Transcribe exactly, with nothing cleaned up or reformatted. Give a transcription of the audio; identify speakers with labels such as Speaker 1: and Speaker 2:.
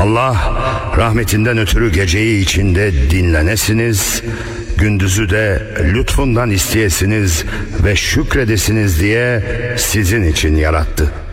Speaker 1: Allah rahmetinden ötürü geceyi içinde dinlenesiniz, gündüzü de lütfundan isteyesiniz ve şükredesiniz diye sizin için yarattı.